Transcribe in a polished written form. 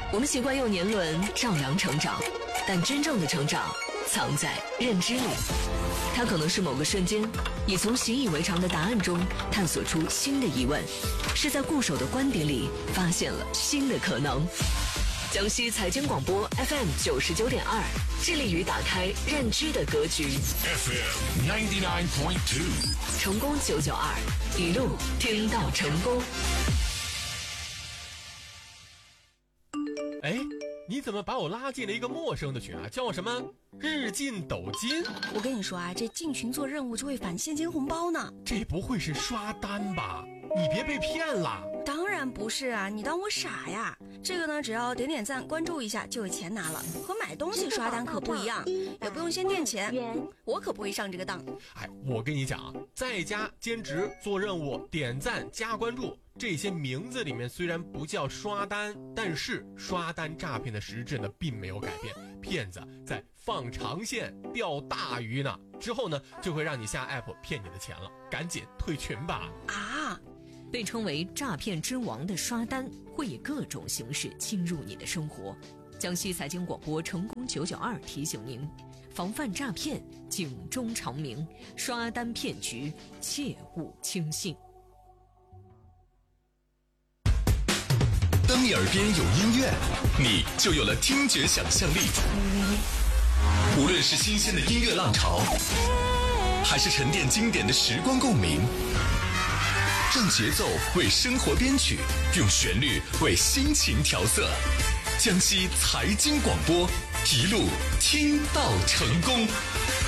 我们习惯用年轮丈量成长，但真正的成长藏在认知里。它可能是某个瞬间，你从习以为常的答案中探索出新的疑问，是在固守的观点里发现了新的可能。江西财经广播 FM 99.2，致力于打开认知的格局。 FM 99.2， 成功992，一路听到成功。 哎，你怎么把我拉进了一个陌生的群啊？叫什么日进斗金？ 我跟你说啊，这进群做任务就会返现金红包呢。 这不会是刷单吧？你别被骗了。 当然不是啊，你当我傻呀？这个呢，只要点点赞关注一下就有钱拿了，和买东西刷单可不一样，也不用先垫钱，我可不会上这个当。 哎，我跟你讲啊，在家兼职做任务点赞加关注，这些名字里面虽然不叫刷单，但是刷单诈骗的实质呢并没有改变，骗子在放长线钓大鱼呢，之后呢就会让你下 app 骗你的钱了，赶紧退群吧。 啊， 被称为诈骗之王的刷单会以各种形式侵入你的生活。江西财经广播成功992提醒您，防范诈骗，警钟长鸣，刷单骗局切勿轻信。 当你耳边有音乐，你就有了听觉想象力。无论是新鲜的音乐浪潮，还是沉淀经典的时光共鸣，让节奏为生活编曲，用旋律为心情调色。江西财经广播，一路听到成功。